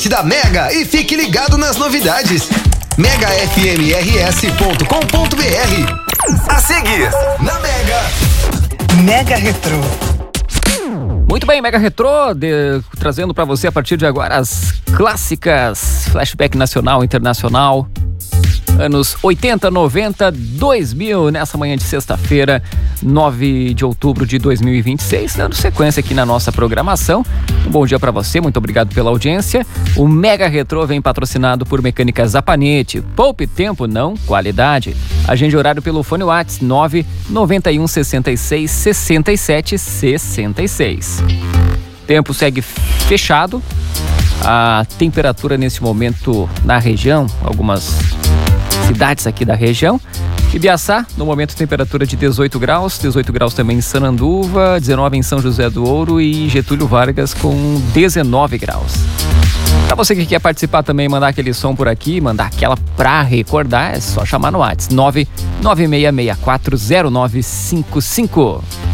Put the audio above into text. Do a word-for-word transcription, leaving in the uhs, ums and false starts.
Da Mega e fique ligado nas novidades. mega f m r s ponto com ponto b r. A seguir, na Mega. Mega Retrô. Muito bem, Mega Retrô, de, trazendo para você a partir de agora as clássicas flashback nacional e internacional. Anos oitenta, noventa, dois mil, nessa manhã de sexta-feira, nove de outubro de dois mil e vinte e seis, dando sequência aqui na nossa programação. Um bom dia para você, muito obrigado pela audiência. O Mega Retrô vem patrocinado por Mecânicas Zapanete. Poupe tempo, não qualidade. Agende horário pelo fone WhatsApp nove nove um, seis seis, seis sete, seis seis. Tempo segue fechado. A temperatura nesse momento na região, algumas cidades aqui da região. Ibiaçá, no momento, temperatura de dezoito graus, dezoito graus também em Sananduva, dezenove em São José do Ouro e Getúlio Vargas com dezenove graus. Para você que quer participar também, mandar aquele som por aqui, mandar aquela pra recordar, é só chamar no WhatsApp nove nove seis seis quatro zero nove cinco cinco.